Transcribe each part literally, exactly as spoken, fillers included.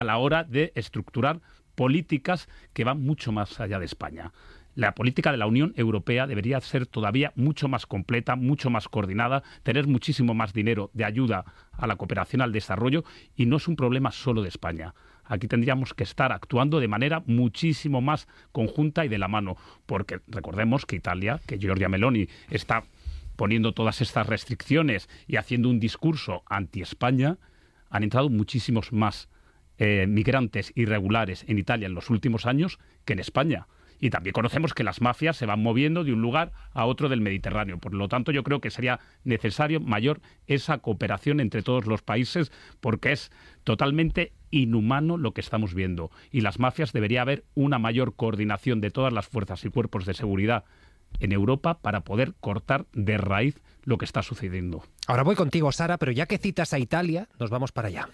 a la hora de estructurar políticas que van mucho más allá de España. La política de la Unión Europea debería ser todavía mucho más completa, mucho más coordinada, tener muchísimo más dinero de ayuda a la cooperación al desarrollo, y no es un problema solo de España. Aquí tendríamos que estar actuando de manera muchísimo más conjunta y de la mano, porque recordemos que Italia, que Giorgia Meloni está poniendo todas estas restricciones y haciendo un discurso anti-España, han entrado muchísimos más eh, migrantes irregulares en Italia en los últimos años que en España. Y también conocemos que las mafias se van moviendo de un lugar a otro del Mediterráneo. Por lo tanto, yo creo que sería necesario mayor esa cooperación entre todos los países, porque es totalmente inhumano lo que estamos viendo. Y las mafias, debería haber una mayor coordinación de todas las fuerzas y cuerpos de seguridad en Europa para poder cortar de raíz lo que está sucediendo. Ahora voy contigo, Sara, pero ya que citas a Italia, nos vamos para allá.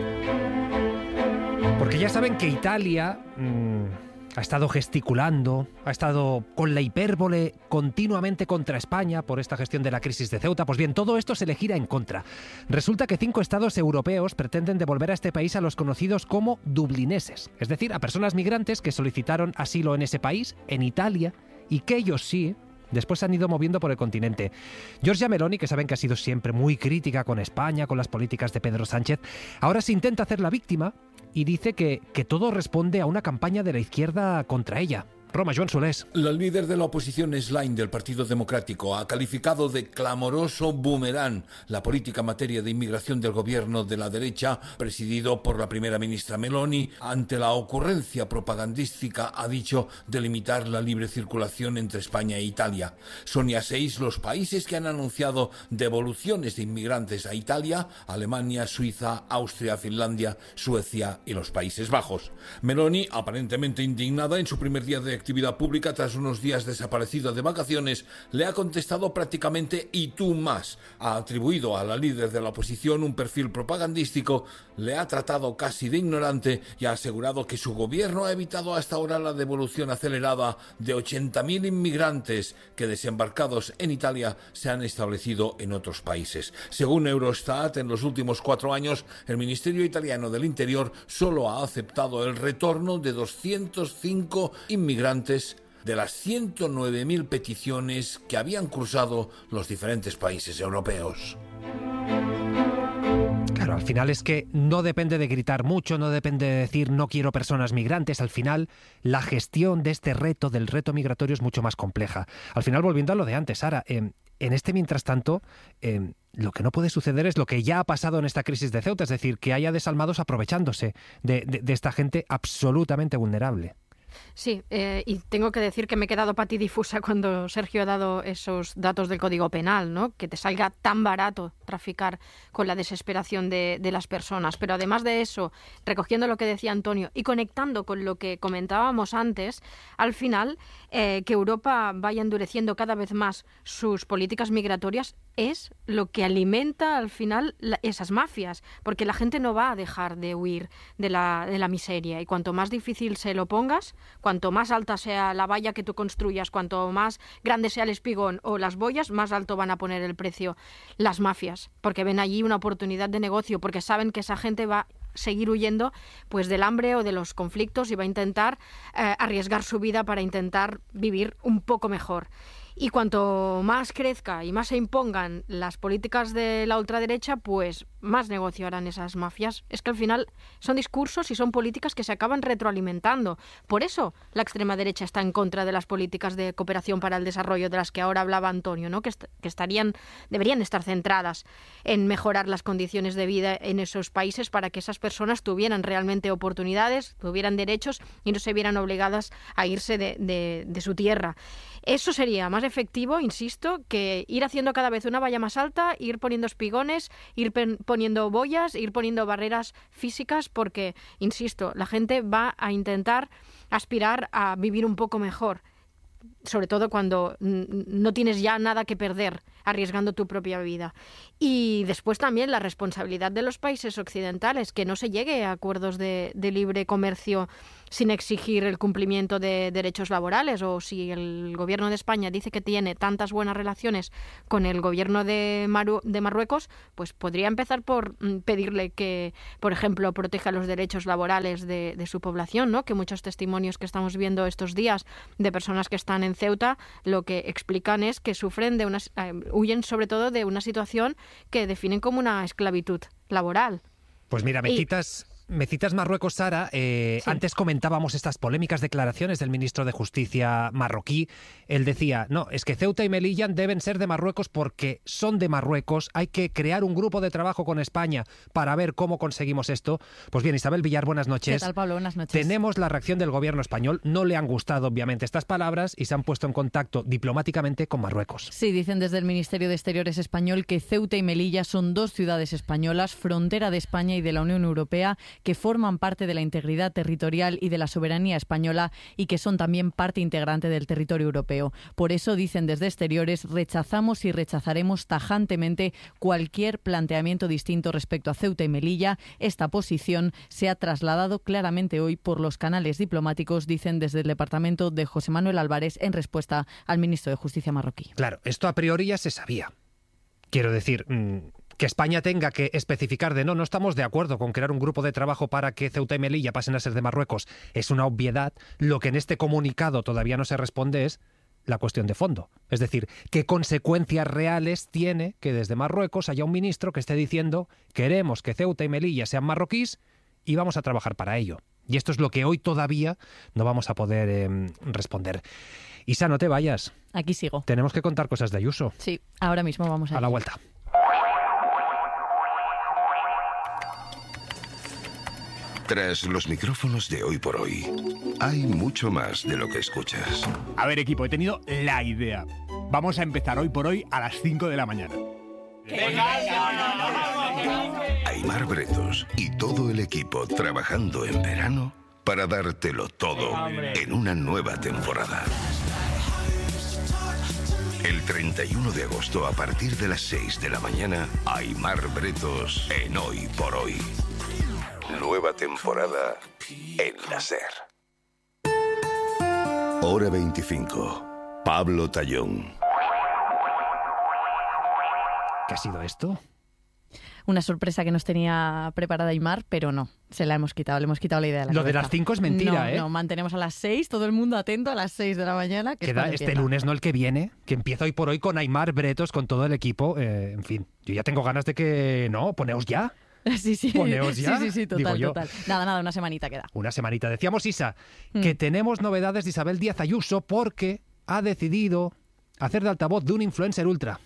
Porque ya saben que Italia mmm, ha estado gesticulando, ha estado con la hipérbole continuamente contra España por esta gestión de la crisis de Ceuta. Pues bien, todo esto se le gira en contra. Resulta que cinco estados europeos pretenden devolver a este país a los conocidos como dublineses, es decir, a personas migrantes que solicitaron asilo en ese país, en Italia, y que ellos sí, después se han ido moviendo por el continente. Giorgia Meloni, que saben que ha sido siempre muy crítica con España, con las políticas de Pedro Sánchez, ahora se intenta hacer la víctima y dice que, que todo responde a una campaña de la izquierda contra ella. Roma, Joan Solés. La líder de la oposición, Schlein, del Partido Democrático, ha calificado de clamoroso boomerang la política en materia de inmigración del gobierno de la derecha, presidido por la primera ministra Meloni, ante la ocurrencia propagandística, ha dicho, de limitar la libre circulación entre España e Italia. Son ya seis los países que han anunciado devoluciones de inmigrantes a Italia: Alemania, Suiza, Austria, Finlandia, Suecia y los Países Bajos. Meloni, aparentemente indignada en su primer día de actividad pública tras unos días desaparecida de vacaciones, le ha contestado prácticamente "y tú más". Ha atribuido a la líder de la oposición un perfil propagandístico, le ha tratado casi de ignorante y ha asegurado que su gobierno ha evitado hasta ahora la devolución acelerada de ochenta mil inmigrantes que, desembarcados en Italia, se han establecido en otros países. Según Eurostat, en los últimos cuatro años, el Ministerio Italiano del Interior solo ha aceptado el retorno de doscientos cinco inmigrantes de las ciento nueve mil peticiones que habían cruzado los diferentes países europeos. Claro, al final es que no depende de gritar mucho, no depende de decir no quiero personas migrantes. Al final, la gestión de este reto, del reto migratorio, es mucho más compleja. Al final, volviendo a lo de antes, Sara, eh, en este mientras tanto, eh, lo que no puede suceder es lo que ya ha pasado en esta crisis de Ceuta, es decir, que haya desalmados aprovechándose de, de, de esta gente absolutamente vulnerable. Sí, eh, y tengo que decir que me he quedado patidifusa cuando Sergio ha dado esos datos del Código Penal, ¿no? Que te salga tan barato traficar con la desesperación de, de las personas. Pero además de eso, recogiendo lo que decía Antonio y conectando con lo que comentábamos antes, al final, eh, que Europa vaya endureciendo cada vez más sus políticas migratorias es lo que alimenta al final la, esas mafias, porque la gente no va a dejar de huir de la, de la miseria, y cuanto más difícil se lo pongas, cuanto más alta sea la valla que tú construyas, cuanto más grande sea el espigón o las boyas, más alto van a poner el precio las mafias, porque ven allí una oportunidad de negocio, porque saben que esa gente va seguir huyendo pues del hambre o de los conflictos y va a intentar eh, arriesgar su vida para intentar vivir un poco mejor. Y cuanto más crezca y más se impongan las políticas de la ultraderecha, pues más negocio harán esas mafias. Es que al final son discursos y son políticas que se acaban retroalimentando. Por eso la extrema derecha está en contra de las políticas de cooperación para el desarrollo de las que ahora hablaba Antonio, ¿no? Que, est- que estarían, deberían estar centradas en mejorar las condiciones de vida en esos países para que esas personas tuvieran realmente oportunidades, tuvieran derechos y no se vieran obligadas a irse de, de, de su tierra. Eso sería más efectivo, insisto, que ir haciendo cada vez una valla más alta, ir poniendo espigones, ir pen- poniendo boyas, ir poniendo barreras físicas, porque, insisto, la gente va a intentar aspirar a vivir un poco mejor, sobre todo cuando no tienes ya nada que perder arriesgando tu propia vida. Y después también la responsabilidad de los países occidentales, que no se llegue a acuerdos de, de libre comercio sin exigir el cumplimiento de derechos laborales, o si el gobierno de España dice que tiene tantas buenas relaciones con el gobierno de, Maru- de Marruecos, pues podría empezar por pedirle que, por ejemplo, proteja los derechos laborales de, de su población, ¿no? Que muchos testimonios que estamos viendo estos días de personas que están en Ceuta lo que explican es que sufren de una, eh, huyen sobre todo de una situación que definen como una esclavitud laboral. Pues mira, me y, citas... Me citas Marruecos, Sara. Eh, sí. Antes comentábamos estas polémicas declaraciones del ministro de Justicia marroquí. Él decía, no, es que Ceuta y Melilla deben ser de Marruecos porque son de Marruecos. Hay que crear un grupo de trabajo con España para ver cómo conseguimos esto. Pues bien, Isabel Villar, buenas noches. ¿Qué tal, Pablo? Buenas noches. Tenemos la reacción del gobierno español. No le han gustado, obviamente, estas palabras y se han puesto en contacto diplomáticamente con Marruecos. Sí, dicen desde el Ministerio de Exteriores español que Ceuta y Melilla son dos ciudades españolas, frontera de España y de la Unión Europea, que forman parte de la integridad territorial y de la soberanía española y que son también parte integrante del territorio europeo. Por eso, dicen desde Exteriores, rechazamos y rechazaremos tajantemente cualquier planteamiento distinto respecto a Ceuta y Melilla. Esta posición se ha trasladado claramente hoy por los canales diplomáticos, dicen desde el departamento de José Manuel Álvarez, en respuesta al ministro de Justicia marroquí. Claro, esto a priori ya se sabía. Quiero decir... Mmm... Que España tenga que especificar de no, no estamos de acuerdo con crear un grupo de trabajo para que Ceuta y Melilla pasen a ser de Marruecos es una obviedad. Lo que en este comunicado todavía no se responde es la cuestión de fondo. Es decir, ¿qué consecuencias reales tiene que desde Marruecos haya un ministro que esté diciendo queremos que Ceuta y Melilla sean marroquíes y vamos a trabajar para ello? Y esto es lo que hoy todavía no vamos a poder eh, responder. Isa, no te vayas. Aquí sigo. Tenemos que contar cosas de Ayuso. Sí, ahora mismo vamos a A la vuelta. Tras los micrófonos de Hoy por Hoy, hay mucho más de lo que escuchas. A ver, equipo, he tenido la idea. Vamos a empezar Hoy por Hoy a las cinco de la mañana. Aimar Bretos y todo el equipo trabajando en verano para dártelo todo en una nueva temporada. El treinta y uno de agosto, a partir de las seis de la mañana, Aimar Bretos en Hoy por Hoy. Nueva temporada en la SER. Hora veinticinco. Pablo Tallón. ¿Qué ha sido esto? Una sorpresa que nos tenía preparada Aimar, pero no, se la hemos quitado, le hemos quitado la idea de la Lo cabeza. de las cinco es mentira, no, ¿eh? No, mantenemos a las seis, todo el mundo atento a las seis de la mañana. Que Queda es este empieza. lunes, no el que viene, que empieza Hoy por Hoy con Aimar Bretos, con todo el equipo. Eh, en fin, yo ya tengo ganas de que... No, poneos ya. Sí, sí. Poneos ya, Sí, sí, sí, total, total. Nada, nada, una semanita queda. Una semanita. Decíamos, Isa, Mm. que tenemos novedades de Isabel Díaz Ayuso porque ha decidido hacer de altavoz de un influencer ultra.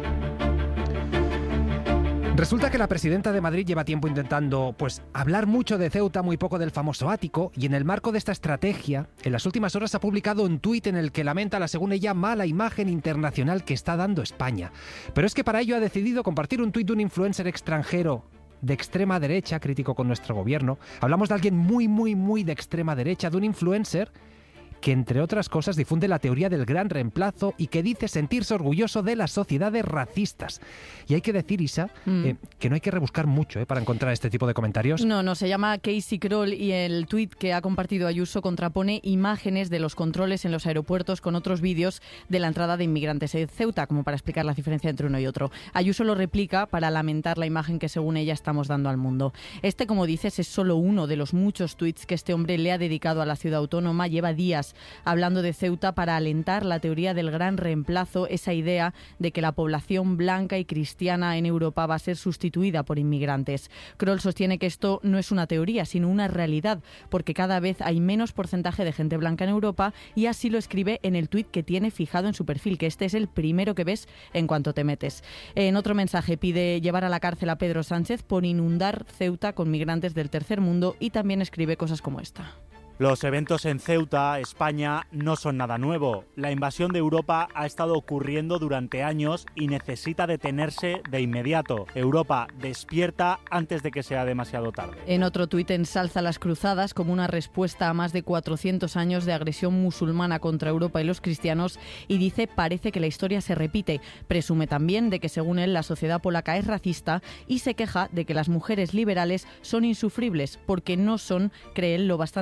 Resulta que la presidenta de Madrid lleva tiempo intentando, pues, hablar mucho de Ceuta, muy poco del famoso ático, y en el marco de esta estrategia, en las últimas horas ha publicado un tuit en el que lamenta la, según ella, mala imagen internacional que está dando España. Pero es que para ello ha decidido compartir un tuit de un influencer extranjero de extrema derecha, crítico con nuestro gobierno. Hablamos de alguien muy, muy, muy de extrema derecha, de un influencer que, entre otras cosas, difunde la teoría del gran reemplazo y que dice sentirse orgulloso de las sociedades racistas. Y hay que decir, Isa, mm. eh, que no hay que rebuscar mucho eh, para encontrar este tipo de comentarios. No, no, se llama Casey Kroll y el tuit que ha compartido Ayuso contrapone imágenes de los controles en los aeropuertos con otros vídeos de la entrada de inmigrantes en Ceuta, como para explicar la diferencia entre uno y otro. Ayuso lo replica para lamentar la imagen que, según ella, estamos dando al mundo. Este, como dices, es solo uno de los muchos tuits que este hombre le ha dedicado a la ciudad autónoma. Lleva días hablando de Ceuta para alentar la teoría del gran reemplazo, esa idea de que la población blanca y cristiana en Europa va a ser sustituida por inmigrantes. Kroll sostiene que esto no es una teoría, sino una realidad, porque cada vez hay menos porcentaje de gente blanca en Europa, y así lo escribe en el tuit que tiene fijado en su perfil, que este es el primero que ves en cuanto te metes. En otro mensaje pide llevar a la cárcel a Pedro Sánchez por inundar Ceuta con migrantes del tercer mundo, y también escribe cosas como esta. Los eventos en Ceuta, España, no son nada nuevo. La invasión de Europa ha estado ocurriendo durante años y necesita detenerse de inmediato. Europa, despierta antes de que sea demasiado tarde. En otro tuit ensalza las cruzadas como una respuesta a más de cuatrocientos años de agresión musulmana contra Europa y los cristianos, y dice parece que la historia se repite. Presume también de que, según él, la sociedad polaca es racista, y se queja de que las mujeres liberales son insufribles porque no son, cree él, lo bastante criticadas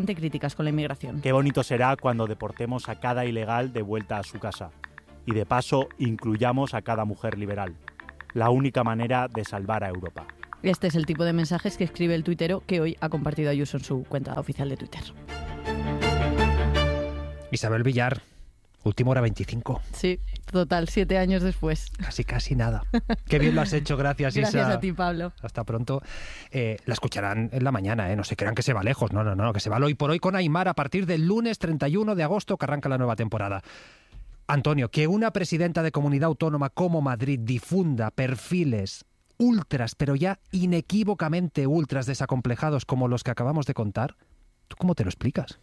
políticas con la inmigración. Qué bonito será cuando deportemos a cada ilegal de vuelta a su casa. Y de paso, incluyamos a cada mujer liberal. La única manera de salvar a Europa. Este es el tipo de mensajes que escribe el tuitero que hoy ha compartido Ayuso en su cuenta oficial de Twitter. Isabel Villar, última hora veinticinco. Sí, total, siete años después. Casi, casi nada. Qué bien lo has hecho, gracias, Isa. Gracias a ti, Pablo. Hasta pronto. Eh, la escucharán en la mañana, ¿eh? No se crean que se va lejos, no, no, no, que se va al hoy por hoy con Aimar a partir del lunes treinta y uno de agosto, que arranca la nueva temporada. Antonio, que una presidenta de comunidad autónoma como Madrid difunda perfiles ultras, pero ya inequívocamente ultras desacomplejados como los que acabamos de contar, ¿tú cómo te lo explicas?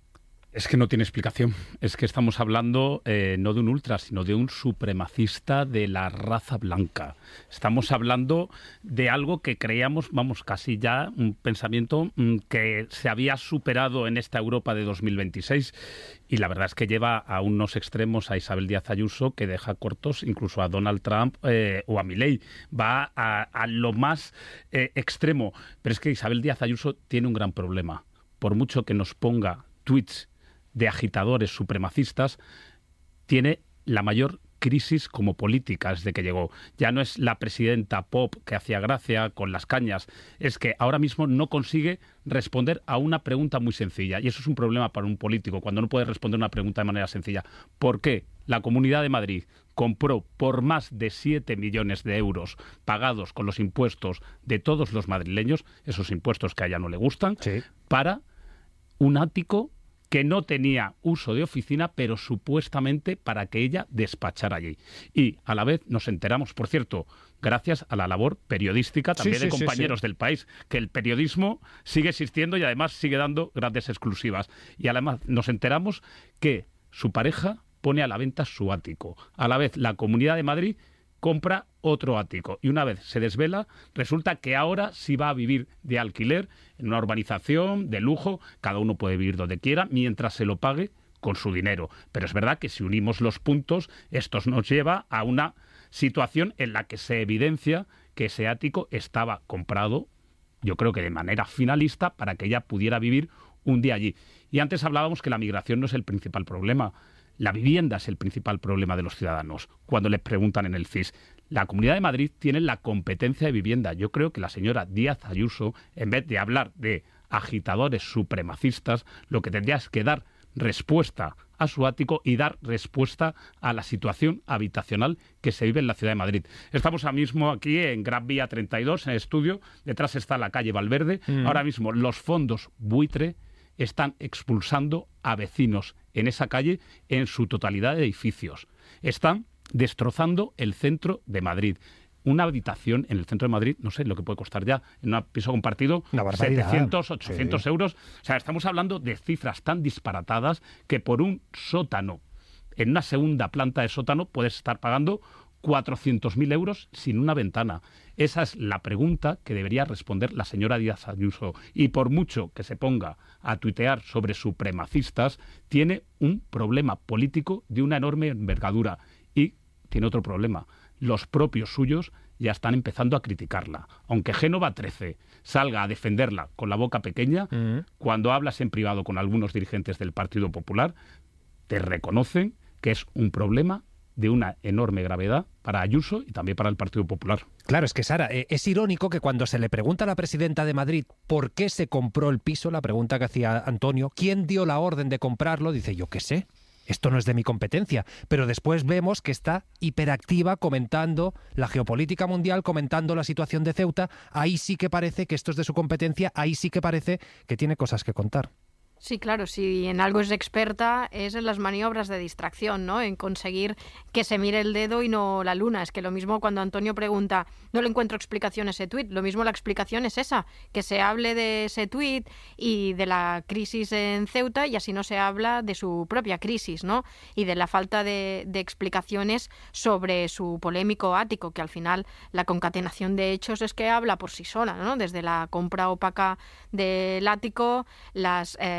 Es que no tiene explicación. Es que estamos hablando eh, no de un ultra, sino de un supremacista de la raza blanca. Estamos hablando de algo que creíamos, vamos, casi ya un pensamiento mm, que se había superado en esta Europa de dos mil veintiséis. Y la verdad es que lleva a unos extremos a Isabel Díaz Ayuso que deja cortos incluso a Donald Trump eh, o a Milei. Va a, a lo más eh, extremo. Pero es que Isabel Díaz Ayuso tiene un gran problema. Por mucho que nos ponga tweets de agitadores supremacistas, tiene la mayor crisis como política desde que llegó. Ya no es la presidenta pop que hacía gracia con las cañas, es que ahora mismo no consigue responder a una pregunta muy sencilla, y eso es un problema para un político, cuando no puede responder una pregunta de manera sencilla. ¿Por qué la Comunidad de Madrid compró por más de siete millones de euros pagados con los impuestos de todos los madrileños, esos impuestos que a ella no le gustan, sí, para un ático que no tenía uso de oficina, pero supuestamente para que ella despachara allí? Y a la vez nos enteramos, por cierto, gracias a la labor periodística también sí, de sí, compañeros sí, sí. del país, que el periodismo sigue existiendo y además sigue dando grandes exclusivas. Y además nos enteramos que su pareja pone a la venta su ático. A la vez la Comunidad de Madrid compra otro ático. Y una vez se desvela, resulta que ahora sí va a vivir de alquiler en una urbanización de lujo. Cada uno puede vivir donde quiera mientras se lo pague con su dinero. Pero es verdad que si unimos los puntos, esto nos lleva a una situación en la que se evidencia que ese ático estaba comprado, yo creo que de manera finalista, para que ella pudiera vivir un día allí. Y antes hablábamos que la migración no es el principal problema. La vivienda es el principal problema de los ciudadanos. Cuando les preguntan en el C I S, la Comunidad de Madrid tiene la competencia de vivienda. Yo creo que la señora Díaz Ayuso, en vez de hablar de agitadores supremacistas, lo que tendría es que dar respuesta a su ático y dar respuesta a la situación habitacional que se vive en la ciudad de Madrid. Estamos ahora mismo aquí en Gran Vía treinta y dos, en el estudio. Detrás está la calle Valverde. Mm. Ahora mismo los fondos buitre están expulsando a vecinos en esa calle en su totalidad de edificios. Están destrozando el centro de Madrid. Una habitación en el centro de Madrid, no sé lo que puede costar ya, en un piso compartido, setecientos, ochocientos sí. euros. O sea, estamos hablando de cifras tan disparatadas que por un sótano, en una segunda planta de sótano, puedes estar pagando cuatrocientos mil euros sin una ventana. Esa es la pregunta que debería responder la señora Díaz Ayuso. Y por mucho que se ponga a tuitear sobre supremacistas, tiene un problema político de una enorme envergadura. Y tiene otro problema. Los propios suyos ya están empezando a criticarla. Aunque Génova trece salga a defenderla con la boca pequeña, uh-huh. cuando hablas en privado con algunos dirigentes del Partido Popular, te reconocen que es un problema de una enorme gravedad para Ayuso y también para el Partido Popular. Claro, es que Sara, eh, es irónico que cuando se le pregunta a la presidenta de Madrid por qué se compró el piso, la pregunta que hacía Antonio, ¿quién dio la orden de comprarlo? Dice, yo qué sé, esto no es de mi competencia. Pero después vemos que está hiperactiva comentando la geopolítica mundial, comentando la situación de Ceuta. Ahí sí que parece que esto es de su competencia, ahí sí que parece que tiene cosas que contar. Sí, claro, si en algo es experta es en las maniobras de distracción, ¿no? En conseguir que se mire el dedo y no la luna. Es que lo mismo cuando Antonio pregunta, no le encuentro explicación a ese tuit, lo mismo la explicación es esa, que se hable de ese tuit y de la crisis en Ceuta y así no se habla de su propia crisis, ¿no? Y de la falta de, de explicaciones sobre su polémico ático, que al final la concatenación de hechos es que habla por sí sola, ¿no? Desde la compra opaca del ático, las... Eh,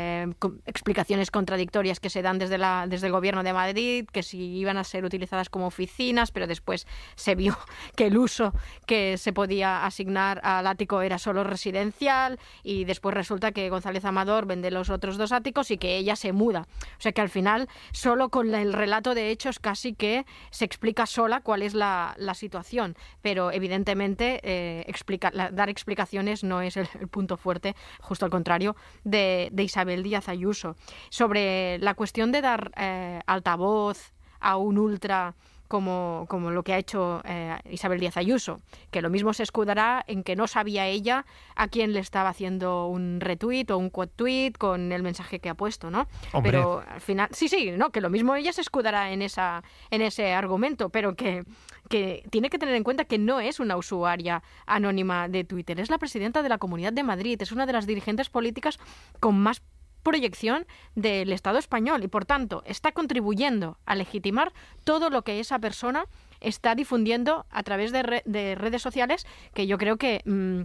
eh, explicaciones contradictorias que se dan desde, la, desde el Gobierno de Madrid, que si iban a ser utilizadas como oficinas, pero después se vio que el uso que se podía asignar al ático era solo residencial, y después resulta que González Amador vende los otros dos áticos y que ella se muda. O sea que al final, solo con el relato de hechos casi que se explica sola cuál es la, la situación, pero evidentemente eh, explica, la, dar explicaciones no es el, el punto fuerte, justo al contrario, de, de Isabel Díaz Ayuso. Sobre la cuestión de dar eh, altavoz a un ultra como, como lo que ha hecho eh, Isabel Díaz Ayuso, que lo mismo se escudará en que no sabía ella a quién le estaba haciendo un retweet o un quote tweet con el mensaje que ha puesto, ¿no? Hombre. Pero al final, sí, sí, no, que lo mismo ella se escudará en esa, en ese argumento, pero que, que tiene que tener en cuenta que no es una usuaria anónima de Twitter, es la presidenta de la Comunidad de Madrid, es una de las dirigentes políticas con más proyección del Estado español y, por tanto, está contribuyendo a legitimar todo lo que esa persona está difundiendo a través de, re- de redes sociales, que yo creo que mmm,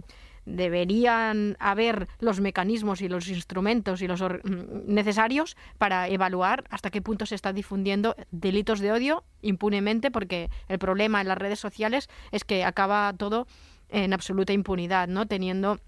deberían haber los mecanismos y los instrumentos y los or- necesarios para evaluar hasta qué punto se está difundiendo delitos de odio impunemente, porque el problema en las redes sociales es que acaba todo en absoluta impunidad, ¿no? Teniendo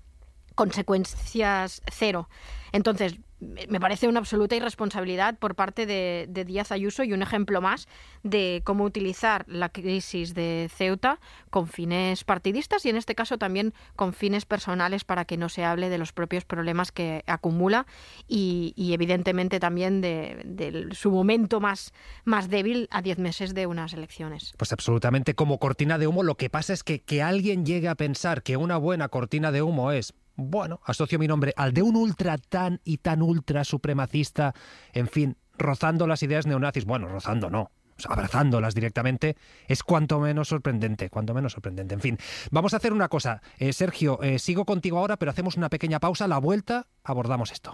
consecuencias cero. Entonces, me parece una absoluta irresponsabilidad por parte de, de Díaz Ayuso y un ejemplo más de cómo utilizar la crisis de Ceuta con fines partidistas y en este caso también con fines personales para que no se hable de los propios problemas que acumula y, y evidentemente también de, de su momento más, más débil a diez meses de unas elecciones. Pues absolutamente como cortina de humo. Lo que pasa es que que alguien llegue a pensar que una buena cortina de humo es, bueno, asocio mi nombre al de un ultra tan y tan ultra supremacista, en fin, rozando las ideas neonazis, bueno, rozando no, o sea, abrazándolas directamente, es cuanto menos sorprendente, cuanto menos sorprendente. En fin, vamos a hacer una cosa. Eh, Sergio, eh, sigo contigo ahora, pero hacemos una pequeña pausa. A la vuelta abordamos esto.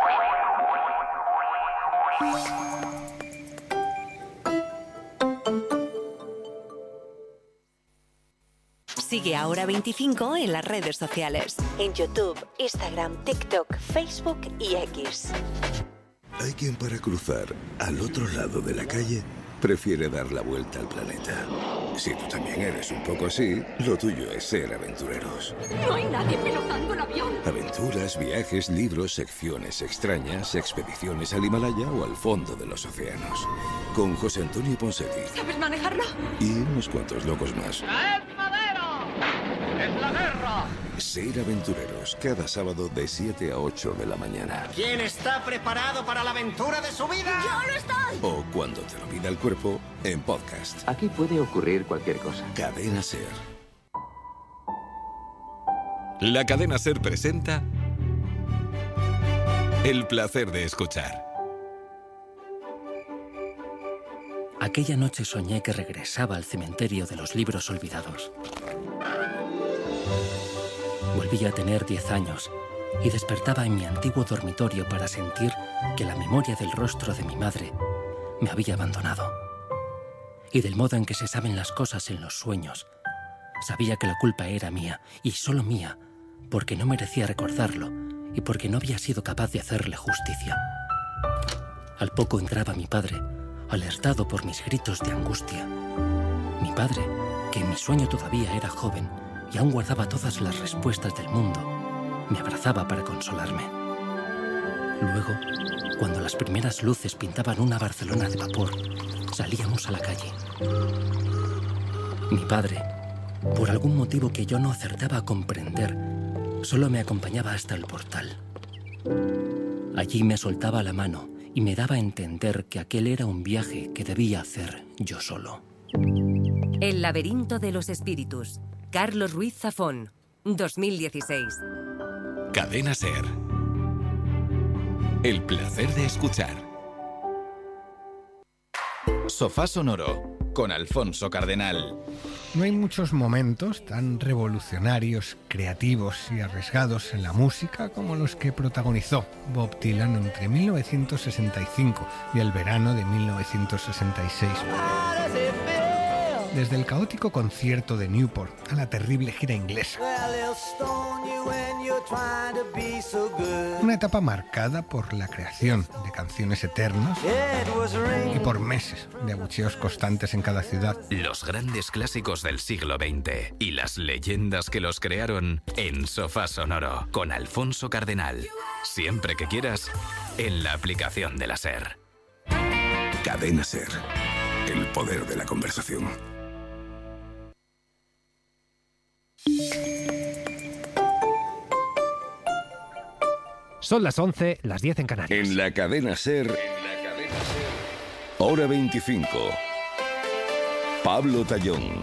Sigue a Hora veinticinco en las redes sociales. En YouTube, Instagram, TikTok, Facebook y X. Hay quien para cruzar al otro lado de la calle prefiere dar la vuelta al planeta. Si tú también eres un poco así, lo tuyo es ser aventureros. No hay nadie pilotando el avión. Aventuras, viajes, libros, secciones extrañas, expediciones al Himalaya o al fondo de los océanos. Con José Antonio Ponseti. ¿Sabes manejarlo? Y unos cuantos locos más. ¡Es madero! ¡Es la guerra! Ser aventureros, cada sábado de siete a ocho de la mañana. ¿Quién está preparado para la aventura de su vida? ¡Yo lo estoy! O cuando te lo pida el cuerpo, en podcast. Aquí puede ocurrir cualquier cosa. Cadena Ser. La Cadena Ser presenta El placer de escuchar. Aquella noche soñé que regresaba al cementerio de los libros olvidados. Volví a tener diez años y despertaba en mi antiguo dormitorio para sentir que la memoria del rostro de mi madre me había abandonado. Y del modo en que se saben las cosas en los sueños, sabía que la culpa era mía, y solo mía, porque no merecía recordarlo y porque no había sido capaz de hacerle justicia. Al poco entraba mi padre, alertado por mis gritos de angustia. Mi padre, que en mi sueño todavía era joven y aún guardaba todas las respuestas del mundo, me abrazaba para consolarme. Luego, cuando las primeras luces pintaban una Barcelona de vapor, salíamos a la calle. Mi padre, por algún motivo que yo no acertaba a comprender, solo me acompañaba hasta el portal. Allí me soltaba la mano y me daba a entender que aquel era un viaje que debía hacer yo solo. El laberinto de los espíritus. Carlos Ruiz Zafón, dos mil dieciséis. Cadena Ser. El placer de escuchar. Sofá Sonoro, con Alfonso Cardenal. No hay muchos momentos tan revolucionarios, creativos y arriesgados en la música como los que protagonizó Bob Dylan entre mil novecientos sesenta y cinco y el verano de mil novecientos sesenta y seis. Desde el caótico concierto de Newport a la terrible gira inglesa. Una etapa marcada por la creación de canciones eternas y por meses de abucheos constantes en cada ciudad. Los grandes clásicos del siglo veinte y las leyendas que los crearon en Sofá Sonoro con Alfonso Cardenal. Siempre que quieras, en la aplicación de la SER. Cadena SER. El poder de la conversación. Son las once, las diez en Canarias. En la cadena SER, hora veinticinco. Pablo Tallón.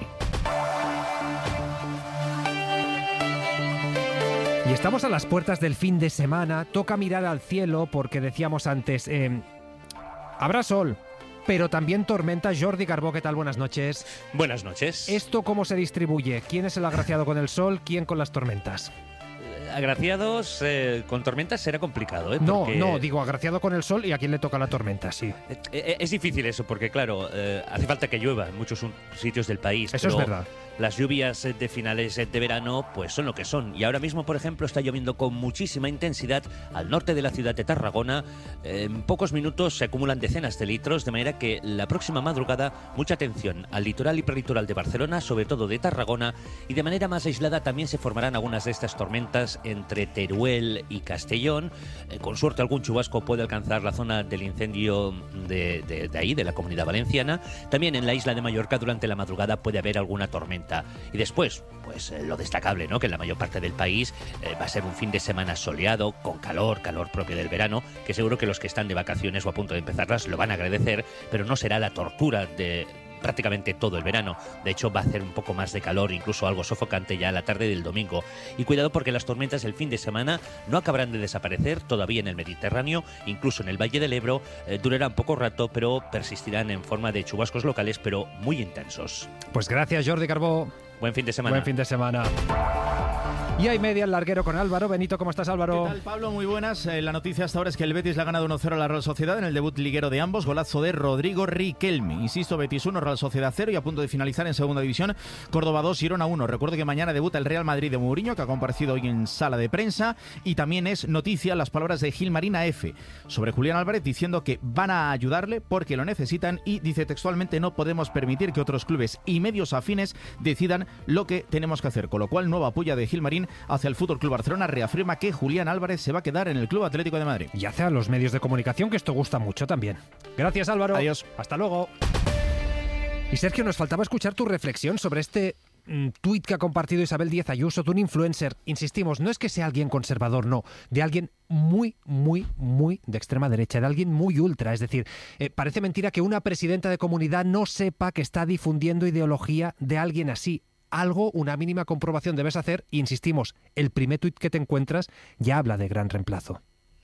Y estamos a las puertas del fin de semana. Toca mirar al cielo porque decíamos antes, eh, habrá sol, pero también tormenta. Jordi Carbó, ¿qué tal? Buenas noches. Buenas noches. ¿Esto cómo se distribuye? ¿Quién es el agraciado con el sol? ¿Quién con las tormentas? Agraciados eh, con tormentas será complicado, ¿eh? No, Porque... no, digo agraciado con el sol y a quién le toca la tormenta, sí. Eh, eh, es difícil eso, porque claro, eh, hace falta que llueva en muchos sitios del país. Eso pero es verdad. Las lluvias de finales de verano pues son lo que son. Y ahora mismo, por ejemplo, está lloviendo con muchísima intensidad al norte de la ciudad de Tarragona. En pocos minutos se acumulan decenas de litros, de manera que la próxima madrugada, mucha atención al litoral y prelitoral de Barcelona, sobre todo de Tarragona, y de manera más aislada también se formarán algunas de estas tormentas entre Teruel y Castellón. Eh, con suerte algún chubasco puede alcanzar la zona del incendio de, de, de ahí, de la Comunidad Valenciana. También en la isla de Mallorca durante la madrugada puede haber alguna tormenta. Y después, pues eh, lo destacable, ¿no? Que en la mayor parte del país eh, va a ser un fin de semana soleado, con calor, calor propio del verano, que seguro que los que están de vacaciones o a punto de empezarlas lo van a agradecer, pero no será la tortura de prácticamente todo el verano. De hecho, va a hacer un poco más de calor, incluso algo sofocante ya a la tarde del domingo. Y cuidado porque las tormentas del fin de semana no acabarán de desaparecer todavía en el Mediterráneo, incluso en el Valle del Ebro. Eh, durarán poco rato, pero persistirán en forma de chubascos locales, pero muy intensos. Pues gracias, Jordi Carbó. Buen fin de semana. Buen fin de semana. Y hay media al larguero con Álvaro. Benito, ¿cómo estás, Álvaro? ¿Qué tal, Pablo? Muy buenas. Eh, la noticia hasta ahora es que el Betis le ha ganado uno cero a la Real Sociedad en el debut liguero de ambos. Golazo de Rodrigo Riquelme. Insisto, Betis uno, Real Sociedad cero, y a punto de finalizar en segunda división, Córdoba dos, Girona uno. Recuerdo que mañana debuta el Real Madrid de Mourinho, que ha comparecido hoy en sala de prensa, y también es noticia las palabras de Gilmarín a F sobre Julián Álvarez, diciendo que van a ayudarle porque lo necesitan, y dice textualmente: no podemos permitir que otros clubes y medios afines decidan lo que tenemos que hacer. Con lo cual, nueva puya de Gilmarín hacia el Fútbol Club Barcelona, reafirma que Julián Álvarez se va a quedar en el Club Atlético de Madrid. Y hace a los medios de comunicación que esto gusta mucho también. Gracias, Álvaro. Adiós. Hasta luego. Y Sergio, nos faltaba escuchar tu reflexión sobre este mm, tuit que ha compartido Isabel Díaz Ayuso, de un influencer. Insistimos, no es que sea alguien conservador, no, de alguien muy, muy, muy de extrema derecha, de alguien muy ultra. Es decir, eh, parece mentira que una presidenta de comunidad no sepa que está difundiendo ideología de alguien así. Algo, una mínima comprobación debes hacer. Insistimos, el primer tuit que te encuentras ya habla de gran reemplazo.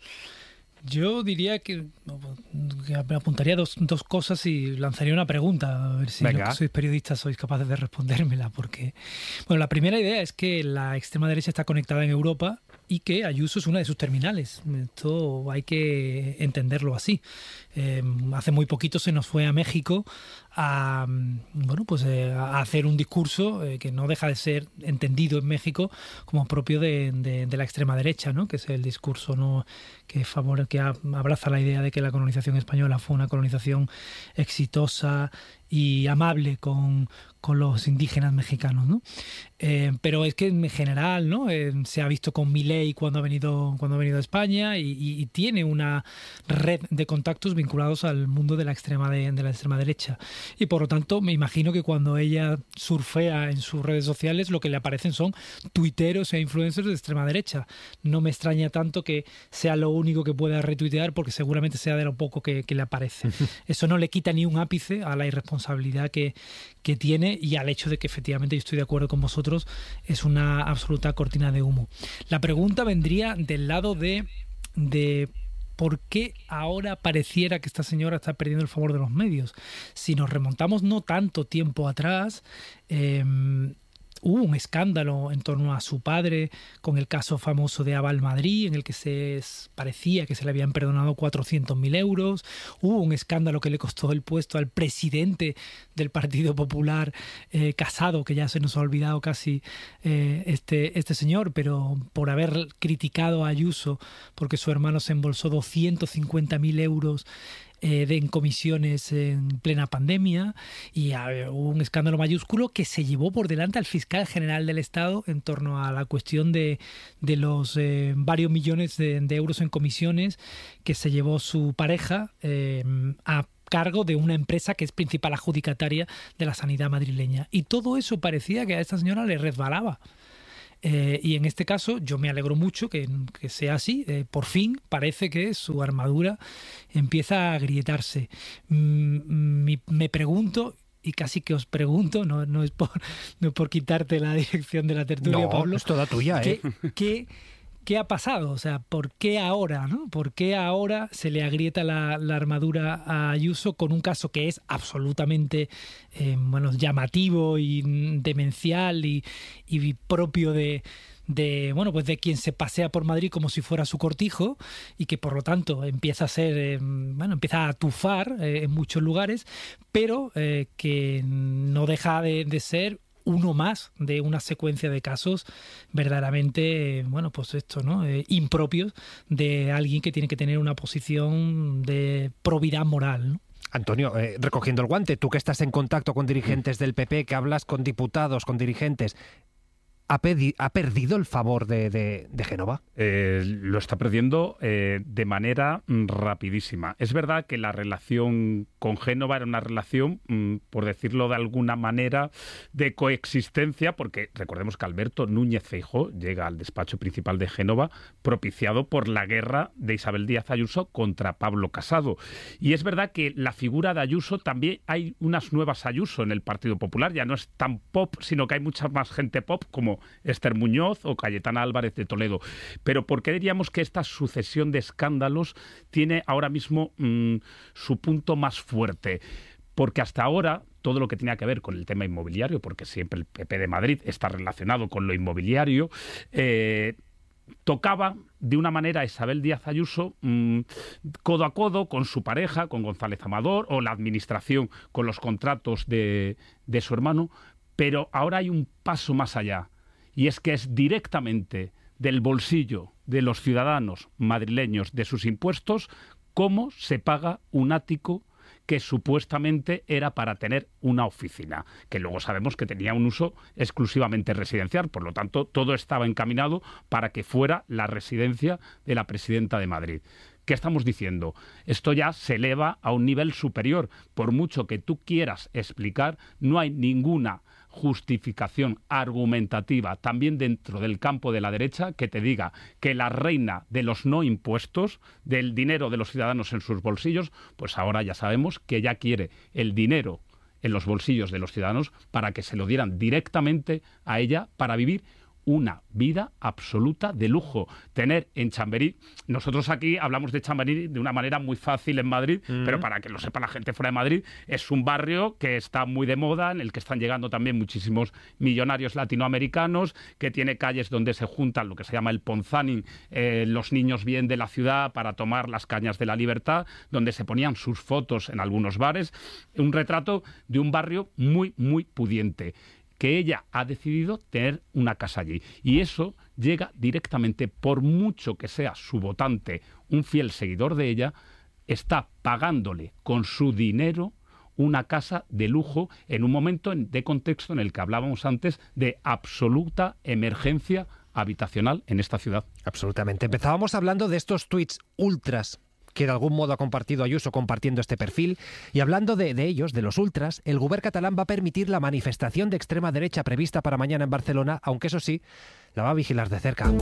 Yo diría que, que apuntaría dos, dos cosas y lanzaría una pregunta, a ver si los que sois periodistas sois capaces de respondérmela, porque bueno, la primera idea es que la extrema derecha está conectada en Europa y que Ayuso es una de sus terminales. Esto hay que entenderlo así. Eh, hace muy poquito se nos fue a México a, bueno, pues, eh, a hacer un discurso eh, que no deja de ser entendido en México como propio de, de, de la extrema derecha, ¿no? Que es el discurso, ¿no?, que, favor, que abraza la idea de que la colonización española fue una colonización exitosa y amable con, con los indígenas mexicanos, ¿no? Eh, pero es que en general, ¿no?, eh, se ha visto con Milei cuando ha venido cuando ha venido a España y, y, y tiene una red de contactos vinculados al mundo de la extrema de, de la extrema derecha. Y por lo tanto, me imagino que cuando ella surfea en sus redes sociales, lo que le aparecen son tuiteros e influencers de extrema derecha. No me extraña tanto que sea lo único que pueda retuitear, porque seguramente sea de lo poco que, que le aparece. Eso no le quita ni un ápice a la irresponsabilidad que, que tiene y al hecho de que efectivamente, yo estoy de acuerdo con vosotros, es una absoluta cortina de humo. La pregunta vendría del lado de, de ¿por qué ahora pareciera que esta señora está perdiendo el favor de los medios? Si nos remontamos no tanto tiempo atrás, eh, hubo un escándalo en torno a su padre con el caso famoso de Aval Madrid, en el que se parecía que se le habían perdonado cuatrocientos mil euros. Hubo un escándalo que le costó el puesto al presidente del Partido Popular, eh, Casado, que ya se nos ha olvidado casi eh, este, este señor, pero por haber criticado a Ayuso porque su hermano se embolsó doscientos cincuenta mil euros eh, de, en comisiones en plena pandemia, y eh, hubo un escándalo mayúsculo que se llevó por delante al fiscal general del Estado en torno a la cuestión de, de los eh, varios millones de, de euros en comisiones que se llevó su pareja eh, a cargo de una empresa que es principal adjudicataria de la sanidad madrileña. Y todo eso parecía que a esta señora le resbalaba. Eh, y en este caso yo me alegro mucho que, que sea así. Eh, por fin parece que su armadura empieza a agrietarse. Mm, me, me pregunto, y casi que os pregunto, no, no, es, por, no es por quitarte la dirección de la tertulia, no, Pablo. Es toda tuya, ¿eh? ¿Qué, qué, ¿Qué ha pasado? O sea, ¿por qué ahora, ¿no? ¿Por qué ahora se le agrieta la, la armadura a Ayuso con un caso que es absolutamente eh, bueno, llamativo y demencial y, y propio de, de bueno pues de quien se pasea por Madrid como si fuera su cortijo, y que por lo tanto empieza a ser eh, bueno empieza a tufar eh, en muchos lugares, pero eh, que no deja de, de ser uno más de una secuencia de casos verdaderamente, bueno, pues esto, ¿no? Eh, impropios de alguien que tiene que tener una posición de probidad moral, ¿no? Antonio, eh, recogiendo el guante, tú que estás en contacto con dirigentes del P P, que hablas con diputados, con dirigentes, ¿ha, pedi- ha perdido el favor de, de, de Génova? Eh, lo está perdiendo eh, de manera mm, rapidísima. Es verdad que la relación con Génova era una relación, mm, por decirlo de alguna manera, de coexistencia, porque recordemos que Alberto Núñez Feijóo llega al despacho principal de Génova propiciado por la guerra de Isabel Díaz Ayuso contra Pablo Casado. Y es verdad que la figura de Ayuso, también hay unas nuevas Ayuso en el Partido Popular, ya no es tan pop, sino que hay mucha más gente pop como Esther Muñoz o Cayetana Álvarez de Toledo. Pero ¿por qué diríamos que esta sucesión de escándalos tiene ahora mismo mmm, su punto más fuerte? Porque hasta ahora todo lo que tenía que ver con el tema inmobiliario, porque siempre el P P de Madrid está relacionado con lo inmobiliario, eh, tocaba de una manera a Isabel Díaz Ayuso mmm, codo a codo con su pareja, con González Amador, o la administración con los contratos de, de su hermano, pero ahora hay un paso más allá, y es que es directamente del bolsillo de los ciudadanos madrileños, de sus impuestos, cómo se paga un ático que supuestamente era para tener una oficina, que luego sabemos que tenía un uso exclusivamente residencial. Por lo tanto, todo estaba encaminado para que fuera la residencia de la presidenta de Madrid. ¿Qué estamos diciendo? Esto ya se eleva a un nivel superior. Por mucho que tú quieras explicar, no hay ninguna justificación argumentativa, también dentro del campo de la derecha, que te diga que la reina de los no impuestos, del dinero de los ciudadanos en sus bolsillos, pues ahora ya sabemos que ya quiere el dinero en los bolsillos de los ciudadanos para que se lo dieran directamente a ella para vivir una vida absoluta de lujo. Tener en Chamberí, nosotros aquí hablamos de Chamberí de una manera muy fácil en Madrid, mm. pero para que lo sepa la gente fuera de Madrid, es un barrio que está muy de moda, en el que están llegando también muchísimos millonarios latinoamericanos, que tiene calles donde se juntan lo que se llama el ponzaning, eh, los niños bien de la ciudad para tomar las cañas de la libertad, donde se ponían sus fotos en algunos bares. Un retrato de un barrio muy, muy pudiente, que ella ha decidido tener una casa allí. Y eso llega directamente, por mucho que sea su votante un fiel seguidor de ella, está pagándole con su dinero una casa de lujo en un momento de contexto en el que hablábamos antes de absoluta emergencia habitacional en esta ciudad. Absolutamente. Empezábamos hablando de estos tuits ultras que de algún modo ha compartido Ayuso compartiendo este perfil, y hablando de, de ellos, de los ultras, el Govern catalán va a permitir la manifestación de extrema derecha prevista para mañana en Barcelona, aunque eso sí, la va a vigilar de cerca.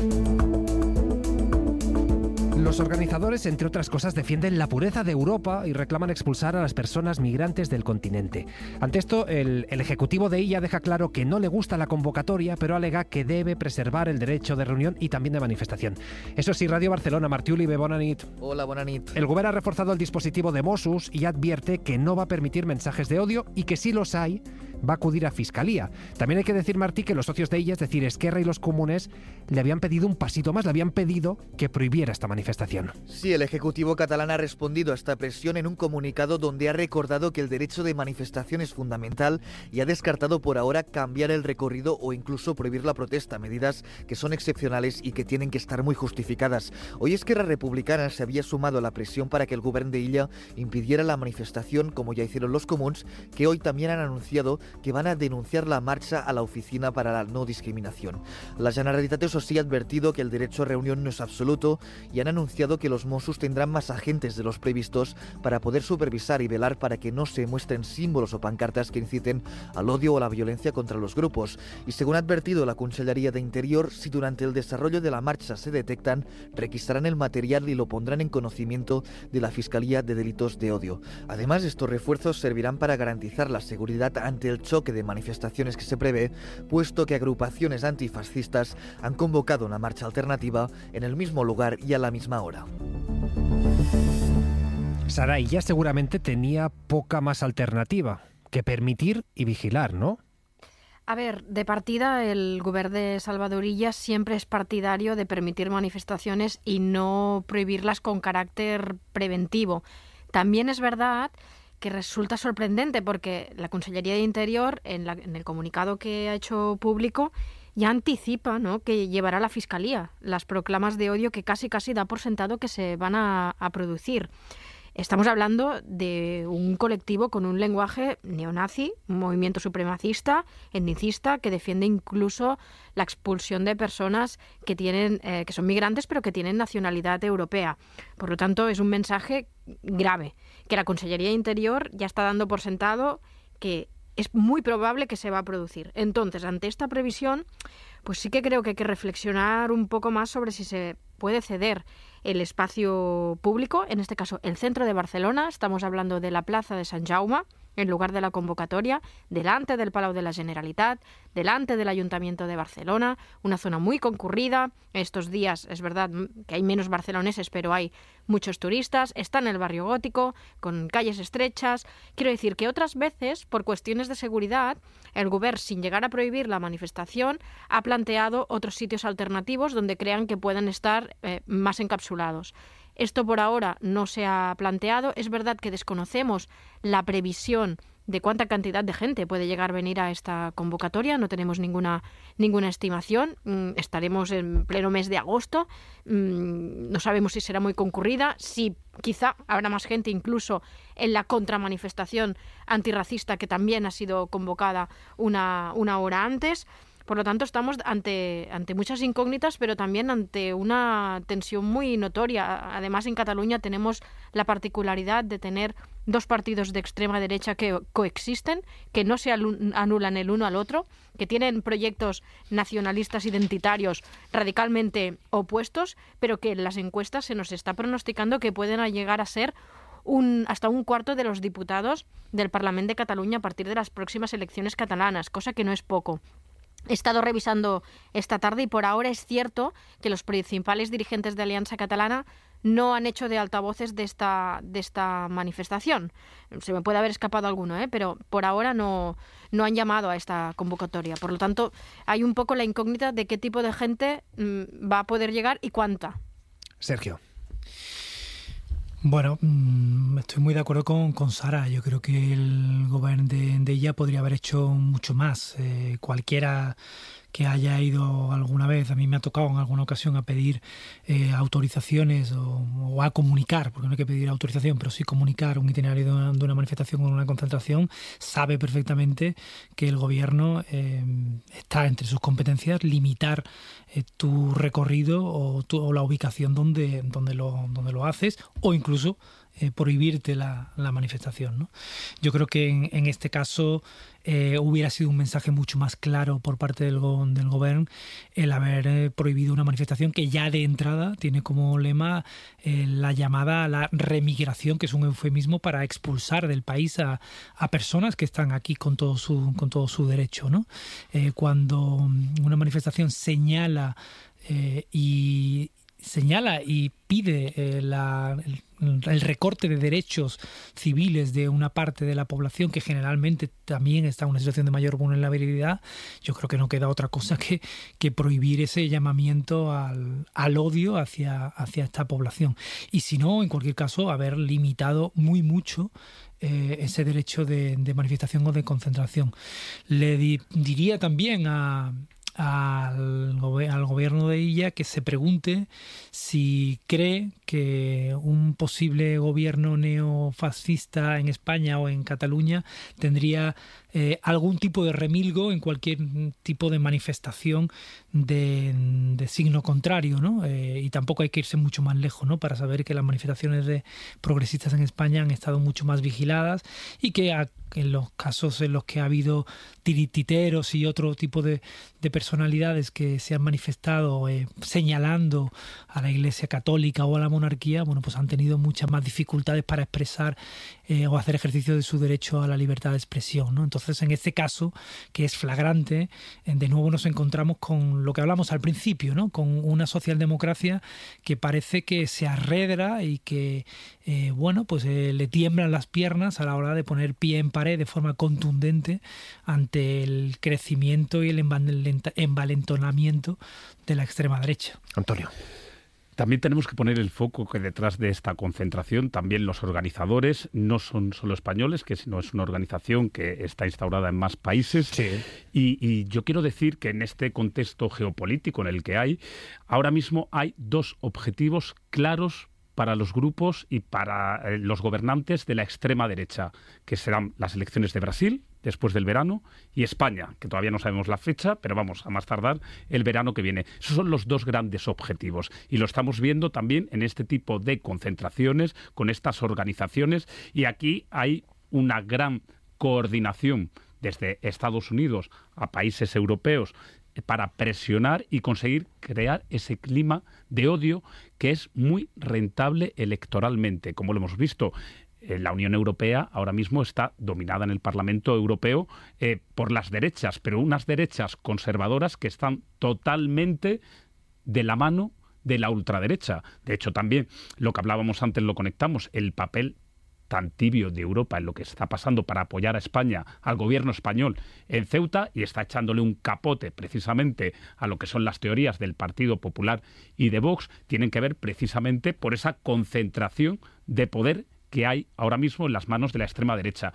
Los organizadores, entre otras cosas, defienden la pureza de Europa y reclaman expulsar a las personas migrantes del continente. Ante esto, el, el ejecutivo de I A deja claro que no le gusta la convocatoria, pero alega que debe preservar el derecho de reunión y también de manifestación. Eso sí, Radio Barcelona, Martí Olive, bona nit. Hola, bona nit. El Govern ha reforzado el dispositivo de Mossos y advierte que no va a permitir mensajes de odio y que si los hay, va a acudir a Fiscalía. También hay que decir, Martí, que los socios de ella, es decir, Esquerra y los comunes, le habían pedido un pasito más, le habían pedido que prohibiera esta manifestación. Sí, el Ejecutivo catalán ha respondido a esta presión en un comunicado donde ha recordado que el derecho de manifestación es fundamental y ha descartado por ahora cambiar el recorrido o incluso prohibir la protesta, medidas que son excepcionales y que tienen que estar muy justificadas. Hoy Esquerra Republicana se había sumado a la presión para que el gobierno de Illa impidiera la manifestación, como ya hicieron los comuns, que hoy también han anunciado que van a denunciar la marcha a la Oficina para la No Discriminación. La Generalitat, eso sí, ha advertido que el derecho a reunión no es absoluto y han anunciado que los Mossos tendrán más agentes de los previstos para poder supervisar y velar para que no se muestren símbolos o pancartas que inciten al odio o la violencia contra los grupos. Y según ha advertido la Consellería de Interior, si durante el desarrollo de la marcha se detectan, requisarán el material y lo pondrán en conocimiento de la Fiscalía de Delitos de Odio. Además, estos refuerzos servirán para garantizar la seguridad ante el choque de manifestaciones que se prevé, puesto que agrupaciones antifascistas han convocado una marcha alternativa en el mismo lugar y a la misma hora. Saray ya seguramente tenía poca más alternativa que permitir y vigilar, ¿no? A ver, de partida, el gobierno de Salvador Illa siempre es partidario de permitir manifestaciones y no prohibirlas con carácter preventivo. También es verdad que resulta sorprendente porque la Consellería de Interior, en, la, en el comunicado que ha hecho público, ya anticipa, ¿no?, que llevará a la Fiscalía las proclamas de odio que casi casi da por sentado que se van a, a producir. Estamos hablando de un colectivo con un lenguaje neonazi, un movimiento supremacista, etnicista, que defiende incluso la expulsión de personas que tienen, eh, que son migrantes pero que tienen nacionalidad europea. Por lo tanto, es un mensaje grave, que la Consellería de Interior ya está dando por sentado que es muy probable que se va a producir. Entonces, ante esta previsión, pues sí que creo que hay que reflexionar un poco más sobre si se puede ceder el espacio público, en este caso el centro de Barcelona. Estamos hablando de la plaza de Sant Jaume, en lugar de la convocatoria, delante del Palau de la Generalitat, delante del Ayuntamiento de Barcelona, una zona muy concurrida. Estos días es verdad que hay menos barceloneses, pero hay muchos turistas. Está en el barrio gótico, con calles estrechas. Quiero decir que otras veces, por cuestiones de seguridad, el Govern, sin llegar a prohibir la manifestación, ha planteado otros sitios alternativos donde crean que pueden estar eh, más encapsulados. Esto por ahora no se ha planteado. Es verdad que desconocemos la previsión de cuánta cantidad de gente puede llegar a venir a esta convocatoria. No tenemos ninguna, ninguna estimación. Estaremos en pleno mes de agosto. No sabemos si será muy concurrida, si quizá habrá más gente incluso en la contramanifestación antirracista que también ha sido convocada una, una hora antes. Por lo tanto, estamos ante, ante muchas incógnitas, pero también ante una tensión muy notoria. Además, en Cataluña tenemos la particularidad de tener dos partidos de extrema derecha que coexisten, que no se anulan el uno al otro, que tienen proyectos nacionalistas identitarios radicalmente opuestos, pero que en las encuestas se nos está pronosticando que pueden llegar a ser un, hasta un cuarto de los diputados del Parlamento de Cataluña a partir de las próximas elecciones catalanas, cosa que no es poco. He estado revisando esta tarde y por ahora es cierto que los principales dirigentes de Alianza Catalana no han hecho de altavoces de esta, de esta manifestación. Se me puede haber escapado alguno, ¿eh? Pero por ahora no, no han llamado a esta convocatoria. Por lo tanto, hay un poco la incógnita de qué tipo de gente mmm, va a poder llegar y cuánta. Sergio. Bueno, estoy muy de acuerdo con, con Sara. Yo creo que el gobierno de, de ella podría haber hecho mucho más. Eh, cualquiera que haya ido alguna vez, a mí me ha tocado en alguna ocasión a pedir eh, autorizaciones o, o a comunicar, porque no hay que pedir autorización, pero sí comunicar un itinerario de una, de una manifestación o una concentración, sabe perfectamente que el gobierno eh, está entre sus competencias limitar eh, tu recorrido o, tu, o la ubicación donde, donde, lo, donde lo haces, o incluso Eh, prohibirte la, la manifestación, ¿no? Yo creo que en, en este caso eh, hubiera sido un mensaje mucho más claro por parte del, go, del gobierno el haber eh, prohibido una manifestación que ya de entrada tiene como lema eh, la llamada a la remigración, que es un eufemismo para expulsar del país a, a personas que están aquí con todo su, con todo su derecho, ¿no? Eh, cuando una manifestación señala eh, y señala y pide eh, la, el, el recorte de derechos civiles de una parte de la población que generalmente también está en una situación de mayor vulnerabilidad, yo creo que no queda otra cosa que, que prohibir ese llamamiento al, al odio hacia, hacia esta población. Y si no, en cualquier caso, haber limitado muy mucho eh, ese derecho de, de manifestación o de concentración. Le di, diría también a... Al, al gobierno de Illa que se pregunte si cree que un posible gobierno neofascista en España o en Cataluña tendría eh, algún tipo de remilgo en cualquier tipo de manifestación de, de signo contrario, ¿no? Eh, y tampoco hay que irse mucho más lejos, ¿no? Para saber que las manifestaciones de progresistas en España han estado mucho más vigiladas y que a, en los casos en los que ha habido tirititeros y otro tipo de, de personalidades que se han manifestado eh, señalando a la Iglesia Católica o a la monarquía, bueno, pues han tenido muchas más dificultades para expresar eh, o hacer ejercicio de su derecho a la libertad de expresión, ¿no? Entonces, en este caso, que es flagrante, eh, de nuevo nos encontramos con lo que hablamos al principio, ¿no? Con una socialdemocracia que parece que se arredra y que, eh, bueno, pues eh, le tiemblan las piernas a la hora de poner pie en pared de forma contundente ante el crecimiento y el envalentonamiento de la extrema derecha. Antonio. También tenemos que poner el foco que detrás de esta concentración también los organizadores no son solo españoles, que sino es una organización que está instaurada en más países. Sí. Y, y yo quiero decir que en este contexto geopolítico en el que hay, ahora mismo hay dos objetivos claros para los grupos y para eh, los gobernantes de la extrema derecha, que serán las elecciones de Brasil después del verano y España, que todavía no sabemos la fecha, pero vamos, a más tardar el verano que viene. Esos son los dos grandes objetivos y lo estamos viendo también en este tipo de concentraciones con estas organizaciones, y aquí hay una gran coordinación desde Estados Unidos a países europeos para presionar y conseguir crear ese clima de odio que es muy rentable electoralmente, como lo hemos visto. La Unión Europea ahora mismo está dominada en el Parlamento Europeo eh, por las derechas, pero unas derechas conservadoras que están totalmente de la mano de la ultraderecha. De hecho, también lo que hablábamos antes lo conectamos, el papel tan tibio de Europa en lo que está pasando para apoyar a España, al gobierno español en Ceuta, y está echándole un capote precisamente a lo que son las teorías del Partido Popular y de Vox, tienen que ver precisamente por esa concentración de poder que hay ahora mismo en las manos de la extrema derecha.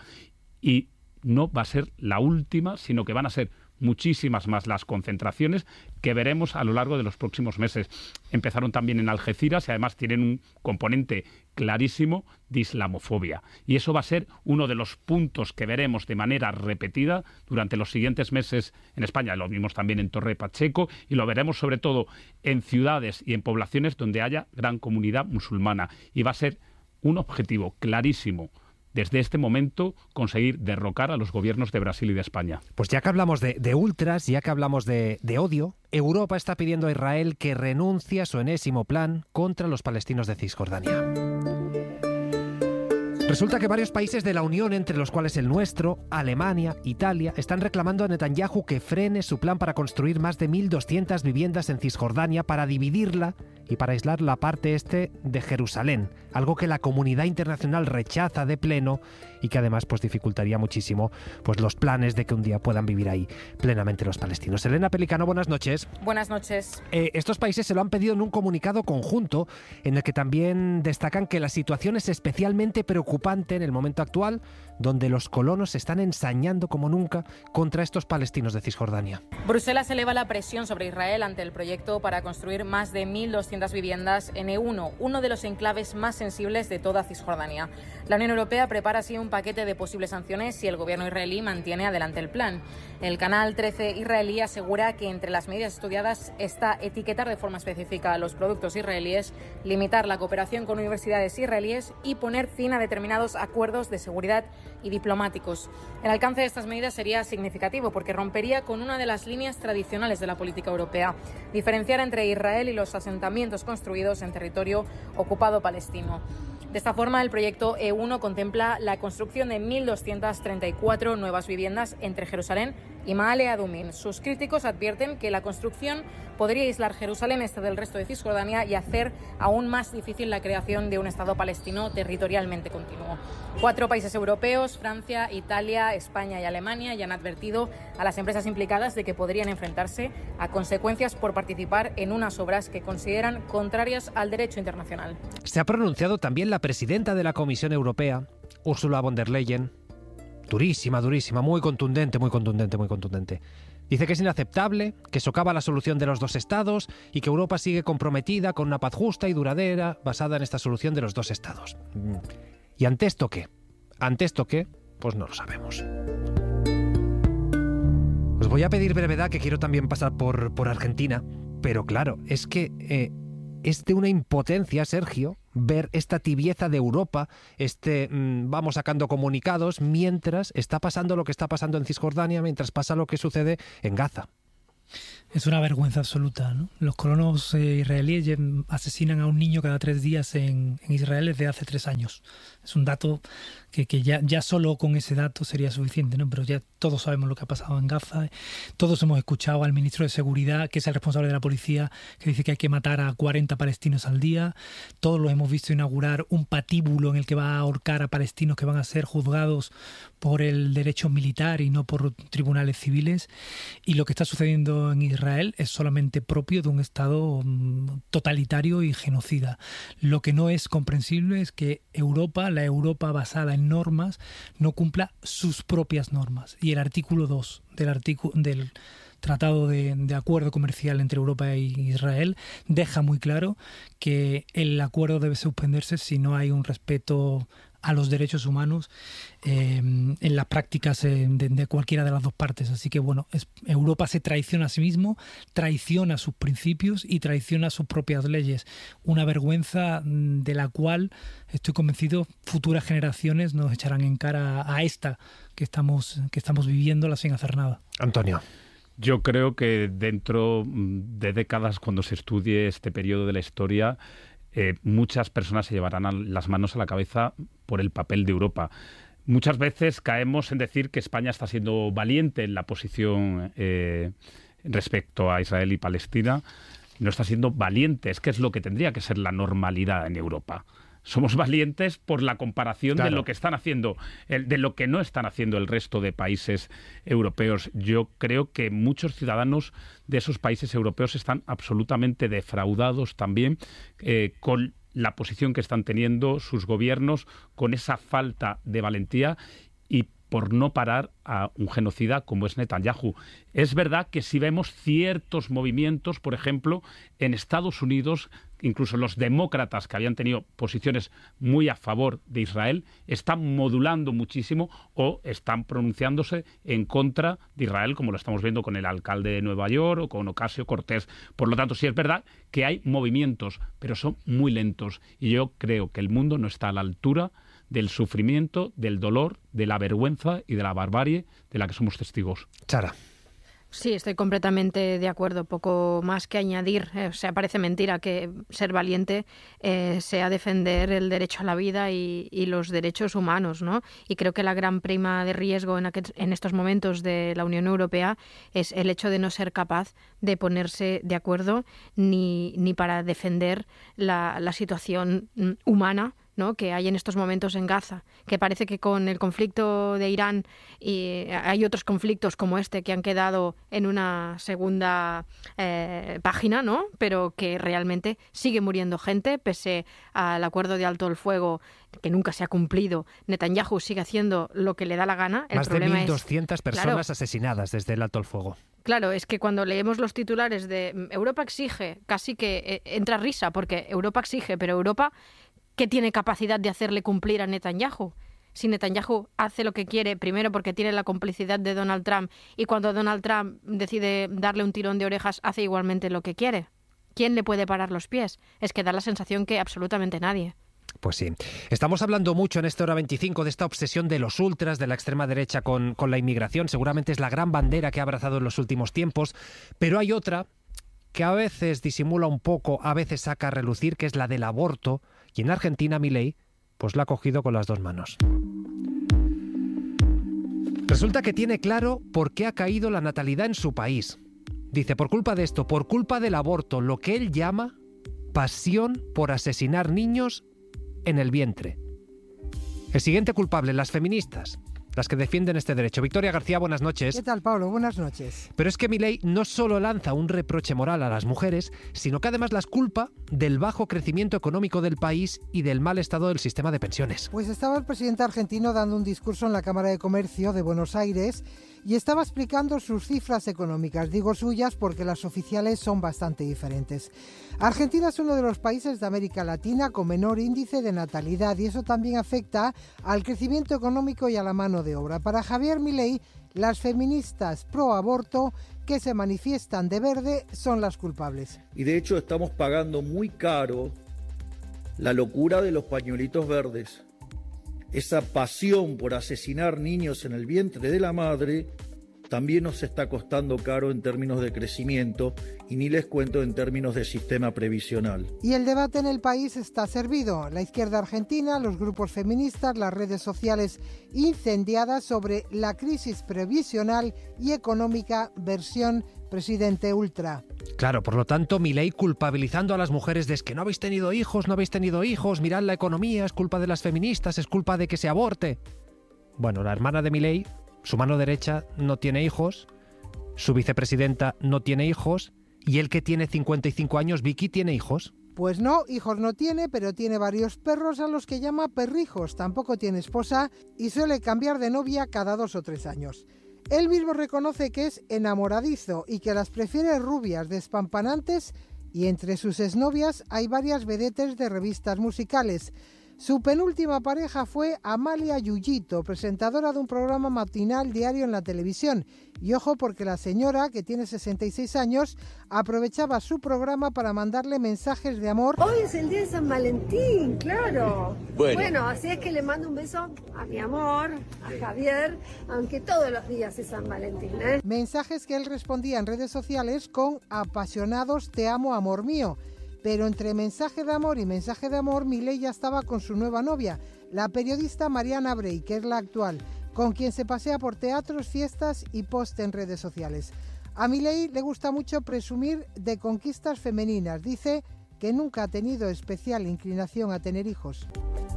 Y no va a ser la última, sino que van a ser muchísimas más las concentraciones que veremos a lo largo de los próximos meses. Empezaron también en Algeciras y además tienen un componente clarísimo de islamofobia. Y eso va a ser uno de los puntos que veremos de manera repetida durante los siguientes meses en España. Lo vimos también en Torre Pacheco y lo veremos sobre todo en ciudades y en poblaciones donde haya gran comunidad musulmana. Y va a ser un objetivo clarísimo desde este momento conseguir derrocar a los gobiernos de Brasil y de España. Pues ya que hablamos de, de ultras, ya que hablamos de, de odio, Europa está pidiendo a Israel que renuncie a su enésimo plan contra los palestinos de Cisjordania. Resulta que varios países de la Unión, entre los cuales el nuestro, Alemania, Italia, están reclamando a Netanyahu que frene su plan para construir más de mil doscientas viviendas en Cisjordania para dividirla y para aislar la parte este de Jerusalén, algo que la comunidad internacional rechaza de pleno y que además pues dificultaría muchísimo pues los planes de que un día puedan vivir ahí plenamente los palestinos. Elena Pelicano, buenas noches. Buenas noches. Eh, estos países se lo han pedido en un comunicado conjunto en el que también destacan que la situación es especialmente preocupante en el momento actual, donde los colonos se están ensañando como nunca contra estos palestinos de Cisjordania. Bruselas eleva la presión sobre Israel ante el proyecto para construir más de mil doscientas viviendas en E uno, uno de los enclaves más sensibles de toda Cisjordania. La Unión Europea prepara así un paquete de posibles sanciones si el gobierno israelí mantiene adelante el plan. El canal trece israelí asegura que entre las medidas estudiadas está etiquetar de forma específica a los productos israelíes, limitar la cooperación con universidades israelíes y poner fin a determinados acuerdos de seguridad y diplomáticos. El alcance de estas medidas sería significativo porque rompería con una de las líneas tradicionales de la política europea, diferenciar entre Israel y los asentamientos construidos en territorio ocupado palestino. De esta forma, el proyecto E uno contempla la construcción de mil doscientas treinta y cuatro nuevas viviendas entre Jerusalén y Maale Adumim. Sus críticos advierten que la construcción podría aislar Jerusalén este del resto de Cisjordania y hacer aún más difícil la creación de un Estado palestino territorialmente continuo. Cuatro países europeos, Francia, Italia, España y Alemania, ya han advertido a las empresas implicadas de que podrían enfrentarse a consecuencias por participar en unas obras que consideran contrarias al derecho internacional. Se ha pronunciado también la presidenta de la Comisión Europea, Ursula von der Leyen. Durísima, durísima, muy contundente, muy contundente, muy contundente. Dice que es inaceptable, que socava la solución de los dos estados y que Europa sigue comprometida con una paz justa y duradera basada en esta solución de los dos estados. ¿Y ante esto qué? ¿Ante esto qué? Pues no lo sabemos. Os voy a pedir brevedad, que quiero también pasar por, por Argentina, pero claro, es que eh, es de una impotencia, Sergio, ver esta tibieza de Europa, este mmm, vamos sacando comunicados mientras está pasando lo que está pasando en Cisjordania, mientras pasa lo que sucede en Gaza. Es una vergüenza absoluta, ¿no? Los colonos eh, israelíes asesinan a un niño cada tres días en, en Israel desde hace tres años. Es un dato que, que ya, ya solo con ese dato sería suficiente, ¿no? Pero ya todos sabemos lo que ha pasado en Gaza. Todos hemos escuchado al ministro de Seguridad, que es el responsable de la policía, que dice que hay que matar a cuarenta palestinos al día. Todos lo hemos visto inaugurar un patíbulo en el que va a ahorcar a palestinos que van a ser juzgados por el derecho militar y no por tribunales civiles. Y lo que está sucediendo en Israel es solamente propio de un Estado totalitario y genocida. Lo que no es comprensible es que Europa, la Europa basada en normas, no cumpla sus propias normas. Y el artículo dos del, artículo, del Tratado de, de Acuerdo Comercial entre Europa e Israel deja muy claro que el acuerdo debe suspenderse si no hay un respeto a los derechos humanos eh, en las prácticas eh, de, de cualquiera de las dos partes. Así que, bueno, es, Europa se traiciona a sí mismo, traiciona sus principios y traiciona sus propias leyes. Una vergüenza de la cual, estoy convencido, futuras generaciones nos echarán en cara a esta que estamos, que estamos viviéndola sin hacer nada. Antonio. Yo creo que dentro de décadas, cuando se estudie este periodo de la historia, Eh, muchas personas se llevarán a las manos a la cabeza por el papel de Europa. Muchas veces caemos en decir que España está siendo valiente en la posición eh, respecto a Israel y Palestina. No está siendo valiente, es que es lo que tendría que ser la normalidad en Europa. Somos valientes por la comparación claro. de lo que están haciendo, de lo que no están haciendo el resto de países europeos. Yo creo que muchos ciudadanos de esos países europeos están absolutamente defraudados también eh, con la posición que están teniendo sus gobiernos, con esa falta de valentía y por no parar a un genocida como es Netanyahu. Es verdad que si vemos ciertos movimientos, por ejemplo, en Estados Unidos, incluso los demócratas que habían tenido posiciones muy a favor de Israel, están modulando muchísimo o están pronunciándose en contra de Israel, como lo estamos viendo con el alcalde de Nueva York o con Ocasio-Cortez. Por lo tanto, sí es verdad que hay movimientos, pero son muy lentos. Y yo creo que el mundo no está a la altura del sufrimiento, del dolor, de la vergüenza y de la barbarie de la que somos testigos. Chara. Sí, estoy completamente de acuerdo. Poco más que añadir. Eh, o sea, parece mentira que ser valiente eh, sea defender el derecho a la vida y, y los derechos humanos, ¿no? Y creo que la gran prima de riesgo en, aquel, en estos momentos de la Unión Europea es el hecho de no ser capaz de ponerse de acuerdo ni, ni para defender la, la situación humana, ¿no?, que hay en estos momentos en Gaza, que parece que con el conflicto de Irán y hay otros conflictos como este que han quedado en una segunda eh, página, ¿no?, pero que realmente sigue muriendo gente pese al acuerdo de alto el fuego que nunca se ha cumplido. Netanyahu sigue haciendo lo que le da la gana. El Más problema de mil doscientas es, personas claro, asesinadas desde el alto el fuego. Claro, es que cuando leemos los titulares de Europa exige, casi que eh, entra risa, porque Europa exige, pero Europa, ¿qué tiene capacidad de hacerle cumplir a Netanyahu? Si Netanyahu hace lo que quiere, primero porque tiene la complicidad de Donald Trump, y cuando Donald Trump decide darle un tirón de orejas, hace igualmente lo que quiere. ¿Quién le puede parar los pies? Es que da la sensación que absolutamente nadie. Pues sí. Estamos hablando mucho en esta hora veinticinco de esta obsesión de los ultras, de la extrema derecha con, con la inmigración. Seguramente es la gran bandera que ha abrazado en los últimos tiempos, pero hay otra que a veces disimula un poco, a veces saca a relucir, que es la del aborto. Y en Argentina, Milei, pues la ha cogido con las dos manos. Resulta que tiene claro por qué ha caído la natalidad en su país. Dice, por culpa de esto, por culpa del aborto, lo que él llama pasión por asesinar niños en el vientre. El siguiente culpable, las feministas, las que defienden este derecho. Victoria García, buenas noches. ¿Qué tal, Pablo? Buenas noches. Pero es que Milei no solo lanza un reproche moral a las mujeres, sino que además las culpa del bajo crecimiento económico del país y del mal estado del sistema de pensiones. Pues estaba el presidente argentino dando un discurso en la Cámara de Comercio de Buenos Aires y estaba explicando sus cifras económicas. Digo suyas porque las oficiales son bastante diferentes. Argentina es uno de los países de América Latina con menor índice de natalidad y eso también afecta al crecimiento económico y a la mano de obra. Para Javier Milei, las feministas pro aborto que se manifiestan de verde son las culpables. Y de hecho estamos pagando muy caro la locura de los pañuelitos verdes. Esa pasión por asesinar niños en el vientre de la madre también nos está costando caro en términos de crecimiento y ni les cuento en términos de sistema previsional. Y el debate en el país está servido. La izquierda argentina, los grupos feministas, las redes sociales incendiadas sobre la crisis previsional y económica versión presidente ultra. Claro, por lo tanto, Milei culpabilizando a las mujeres de es que no habéis tenido hijos, no habéis tenido hijos, mirad la economía, es culpa de las feministas, es culpa de que se aborte. Bueno, la hermana de Milei, su mano derecha, no tiene hijos, su vicepresidenta no tiene hijos, y él que tiene cincuenta y cinco años, Vicky, ¿tiene hijos? Pues no, hijos no tiene, pero tiene varios perros a los que llama perrijos. Tampoco tiene esposa y suele cambiar de novia cada dos o tres años. Él mismo reconoce que es enamoradizo y que las prefiere rubias, despampanantes, y entre sus exnovias hay varias vedetes de revistas musicales. Su penúltima pareja fue Amalia Yuyito, presentadora de un programa matinal diario en la televisión. Y ojo porque la señora, que tiene sesenta y seis años, aprovechaba su programa para mandarle mensajes de amor. Hoy es el día de San Valentín, claro. Bueno. Bueno, así es que le mando un beso a mi amor, a Javier, aunque todos los días es San Valentín, ¿eh? Mensajes que él respondía en redes sociales con apasionados te amo, amor mío. Pero entre mensaje de amor y mensaje de amor, Milei ya estaba con su nueva novia, la periodista Mariana Brey, que es la actual, con quien se pasea por teatros, fiestas y post en redes sociales. A Milei le gusta mucho presumir de conquistas femeninas. Dice que nunca ha tenido especial inclinación a tener hijos.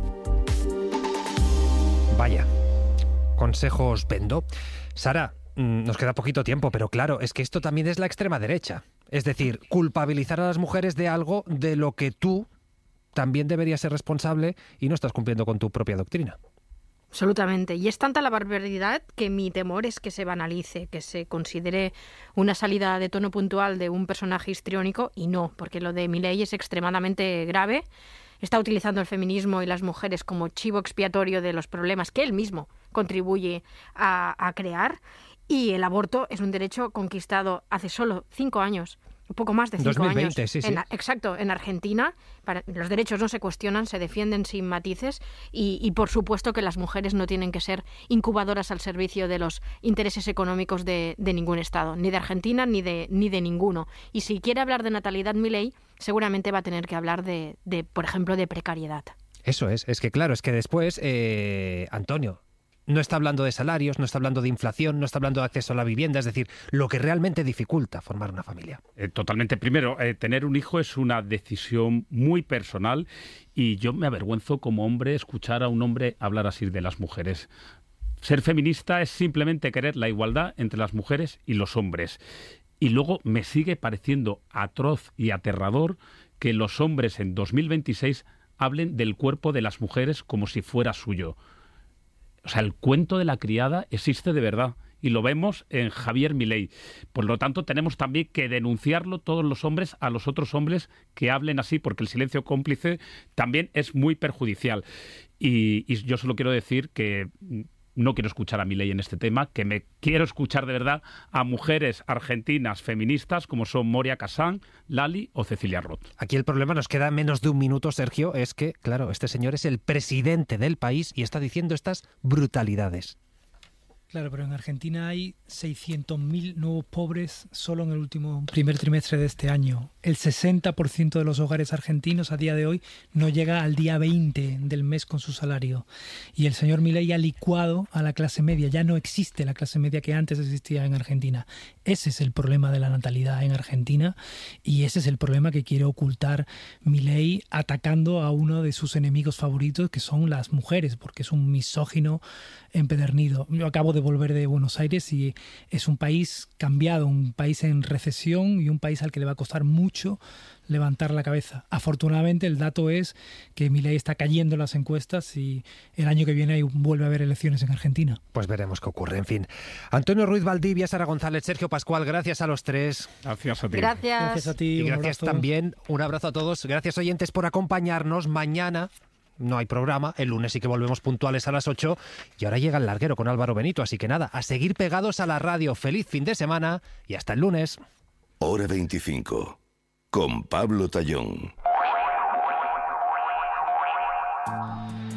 Vaya, consejos vendo. Sara, nos queda poquito tiempo, pero claro, es que esto también es la extrema derecha. Es decir, culpabilizar a las mujeres de algo de lo que tú también deberías ser responsable y no estás cumpliendo con tu propia doctrina. Absolutamente. Y es tanta la barbaridad que mi temor es que se banalice, que se considere una salida de tono puntual de un personaje histriónico, y no, porque lo de Milei es extremadamente grave. Está utilizando el feminismo y las mujeres como chivo expiatorio de los problemas que él mismo contribuye a, a crear. Y el aborto es un derecho conquistado hace solo cinco años, un poco más de cinco dos mil veinte, años. Sí, sí. En, exacto, en Argentina para, los derechos no se cuestionan, se defienden sin matices y, y por supuesto que las mujeres no tienen que ser incubadoras al servicio de los intereses económicos de, de ningún Estado, ni de Argentina ni de, ni de ninguno. Y si quiere hablar de natalidad Milei, seguramente va a tener que hablar de, de por ejemplo, de precariedad. Eso es, es que claro, es que después, eh, Antonio, no está hablando de salarios, no está hablando de inflación, no está hablando de acceso a la vivienda, es decir, lo que realmente dificulta formar una familia. Eh, totalmente. Primero, eh, tener un hijo es una decisión muy personal y yo me avergüenzo como hombre escuchar a un hombre hablar así de las mujeres. Ser feminista es simplemente querer la igualdad entre las mujeres y los hombres. Y luego me sigue pareciendo atroz y aterrador que los hombres en dos mil veintiséis hablen del cuerpo de las mujeres como si fuera suyo. O sea, el cuento de la criada existe de verdad y lo vemos en Javier Milei. Por lo tanto, tenemos también que denunciarlo todos los hombres a los otros hombres que hablen así, porque el silencio cómplice también es muy perjudicial. Y, y yo solo quiero decir que no quiero escuchar a Milei en este tema, que me quiero escuchar de verdad a mujeres argentinas feministas como son Moria Kazan, Lali o Cecilia Roth. Aquí el problema, nos queda menos de un minuto, Sergio, es que, claro, este señor es el presidente del país y está diciendo estas brutalidades. Claro, pero en Argentina hay seiscientos mil nuevos pobres solo en el último primer trimestre de este año. El sesenta por ciento de los hogares argentinos a día de hoy no llega al día veinte del mes con su salario. Y el señor Milei ha licuado a la clase media. Ya no existe la clase media que antes existía en Argentina. Ese es el problema de la natalidad en Argentina y ese es el problema que quiere ocultar Milei atacando a uno de sus enemigos favoritos, que son las mujeres, porque es un misógino empedernido. Yo acabo de volver de Buenos Aires y es un país cambiado, un país en recesión y un país al que le va a costar mucho levantar la cabeza. Afortunadamente el dato es que Milei está cayendo en las encuestas y el año que viene vuelve a haber elecciones en Argentina. Pues veremos qué ocurre. En fin, Antonio Ruiz Valdivia, Sara González, Sergio Pascual, gracias a los tres. Gracias a ti. Gracias. Gracias a ti. Y un gracias abrazo. también, un abrazo a todos. Gracias, oyentes, por acompañarnos. Mañana no hay programa, el lunes sí que volvemos puntuales a las ocho y ahora llega el larguero con Álvaro Benito, así que nada, a seguir pegados a la radio. Feliz fin de semana y hasta el lunes. Hora veinticinco, con Pablo Tallón.